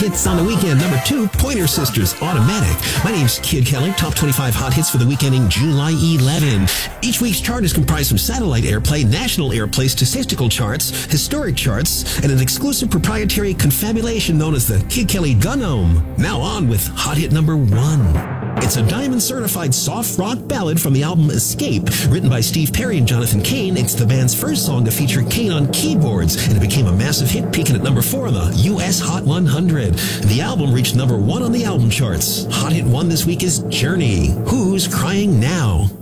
Hits on the weekend, number 2, Pointer Sisters, Automatic. My name's Kid Kelly, top 25 hot hits for the weekend ending July 11. Each week's chart is comprised of satellite airplay, national airplay, statistical charts, historic charts, and an exclusive proprietary confabulation known as the Kid Kelly Gunome. Now on with hot hit number 1. It's a diamond-certified soft rock ballad from the album Escape. Written by Steve Perry and Jonathan Cain, it's the band's first song to feature Cain on keyboards, and it became a massive hit, peaking at number 4 on the U.S. Hot 100. The album reached number 1 on the album charts. Hot hit 1 this week is Journey. Who's Crying Now?